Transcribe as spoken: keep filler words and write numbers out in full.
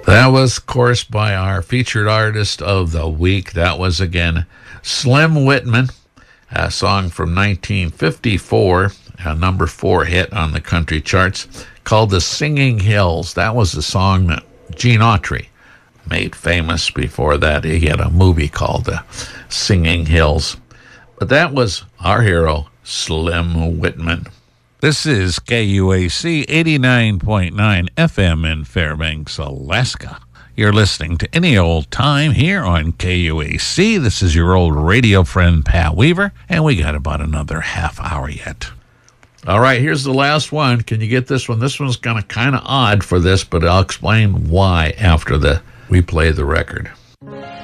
That was, of course, by our featured artist of the week. That was, again, Slim Whitman, a song from nineteen fifty-four, a number four hit on the country charts, called The Singing Hills. That was the song that Gene Autry made famous. Before that, he had a movie called The Singing Hills. But that was our hero, Slim Whitman. This is K U A C eighty-nine point nine F M in Fairbanks, Alaska. You're listening to Any Old Time here on K U A C. This is your old radio friend, Pat Weaver, and we got about another half hour yet. All right, here's the last one. Can you get this one? This one's kind of kind of odd for this, but I'll explain why after the we play the record.